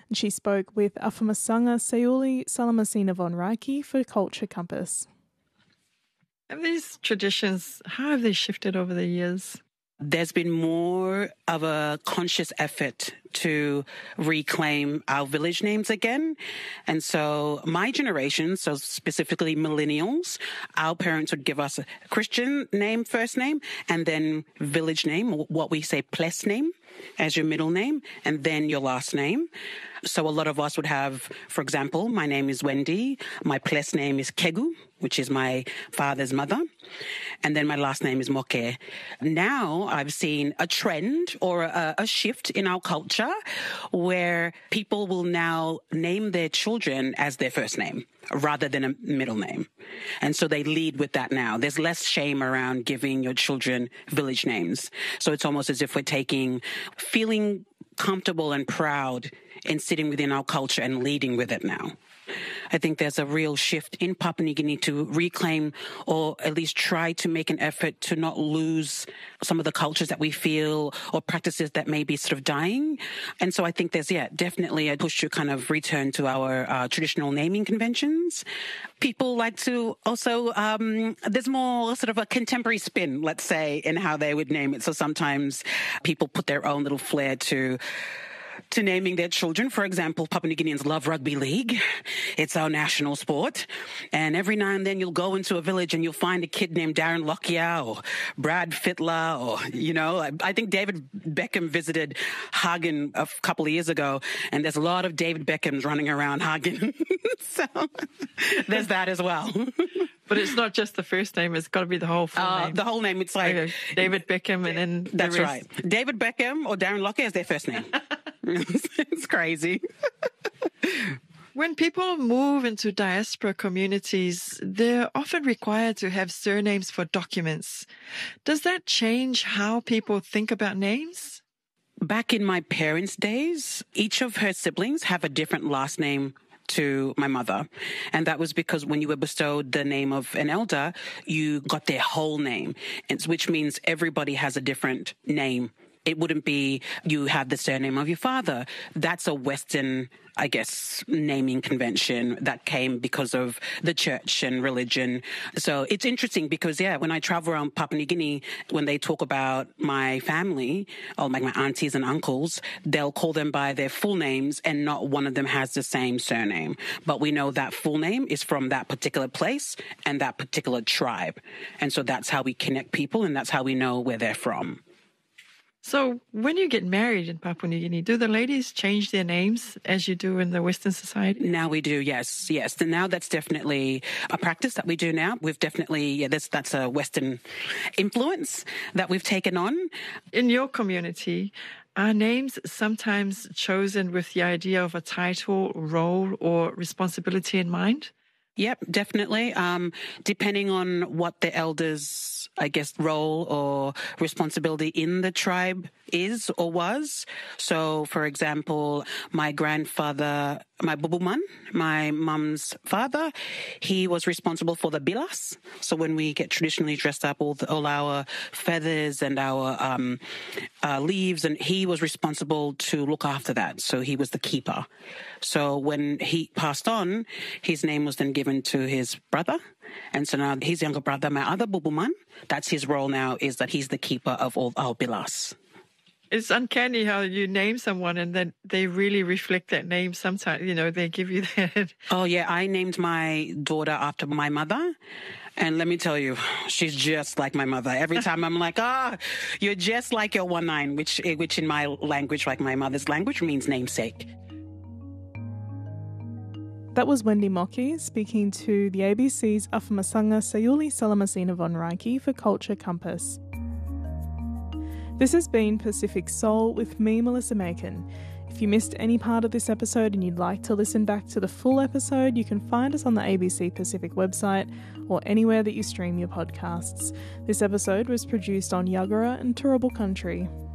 And she spoke with Afamasanga Sayuli Salamasina von Reiki for Culture Compass. And these traditions, how have they shifted over the years? There's been more of a conscious effort to reclaim our village names again. And so my generation, so specifically millennials, our parents would give us a Christian name, first name, and then village name, what we say place name, as your middle name, and then your last name. So a lot of us would have, for example, my name is Wendy, my place name is Kegu, which is my father's mother, and then my last name is Moke. Now I've seen a trend or a shift in our culture where people will now name their children as their first name rather than a middle name. And so they lead with that now. There's less shame around giving your children village names. So it's almost as if we're feeling comfortable and proud in sitting within our culture and leading with it now. I think there's a real shift in Papua New Guinea to reclaim or at least try to make an effort to not lose some of the cultures that we feel or practices that may be sort of dying. And so I think there's, definitely a push to kind of return to our traditional naming conventions. People like to also, there's more sort of a contemporary spin, let's say, in how they would name it. So sometimes people put their own little flair to naming their children. For example, Papua New Guineans love rugby league. It's our national sport. And every now and then you'll go into a village and you'll find a kid named Darren Lockyer or Brad Fittler or, I think David Beckham visited Hagen a couple of years ago, and there's a lot of David Beckhams running around Hagen. So there's that as well. But it's not just the first name, it's got to be the whole full name. The whole name, it's like David Beckham and then that's right. David Beckham or Darren Lockyer is their first name. It's crazy. When people move into diaspora communities, they're often required to have surnames for documents. Does that change how people think about names? Back in my parents' days, each of her siblings have a different last name to my mother. And that was because when you were bestowed the name of an elder, you got their whole name, which means everybody has a different name. It wouldn't be you have the surname of your father. That's a Western, I guess, naming convention that came because of the church and religion. So it's interesting because, when I travel around Papua New Guinea, when they talk about my family, or like my aunties and uncles, they'll call them by their full names and not one of them has the same surname. But we know that full name is from that particular place and that particular tribe. And so that's how we connect people and that's how we know where they're from. So when you get married in Papua New Guinea, do the ladies change their names as you do in the Western society? Now we do, yes. And now that's definitely a practice that we do now. We've definitely, that's a Western influence that we've taken on. In your community, are names sometimes chosen with the idea of a title, role, or responsibility in mind? Yep, definitely. Depending on what the elders, I guess, role or responsibility in the tribe is or was. So, for example, my grandfather, my bubuman, my mum's father, he was responsible for the bilas. So when we get traditionally dressed up, all our feathers and our leaves, and he was responsible to look after that. So he was the keeper. So when he passed on, his name was then given to his brother. And so now his younger brother, my other bubuman, that's his role now, is that he's the keeper of all our bilas. It's uncanny how you name someone and then they really reflect that name sometimes. They give you that. Oh, yeah. I named my daughter after my mother. And let me tell you, she's just like my mother. Every time I'm like, you're just like your 19, which in my language, like my mother's language, means namesake. That was Wendy Mockey speaking to the ABC's Afamasanga Sayuli Salamasina von Reiki for Culture Compass. This has been Pacific Soul with me, Melissa Macon. If you missed any part of this episode and you'd like to listen back to the full episode, you can find us on the ABC Pacific website or anywhere that you stream your podcasts. This episode was produced on Yagara and Turrbal Country.